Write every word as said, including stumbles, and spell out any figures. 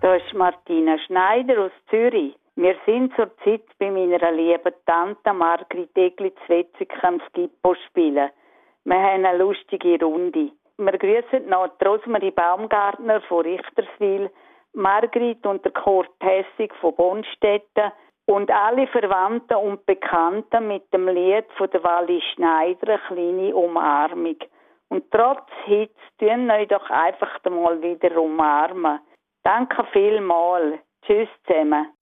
Da ist Martina Schneider aus Zürich. Wir sind zurzeit bei meiner lieben Tante Margrit Egli-Zwetzig am Skippo spielen. Wir haben eine lustige Runde. Wir grüßen noch die Rosmarie Baumgartner von Richterswil, Margrit und der Kurt Hessig von Bonstetten und alle Verwandten und Bekannten mit dem Lied von der Wally Schneider, eine kleine Umarmung. Und trotz Hitze tun euch doch einfach mal wieder umarmen. Danke vielmals. Tschüss zusammen.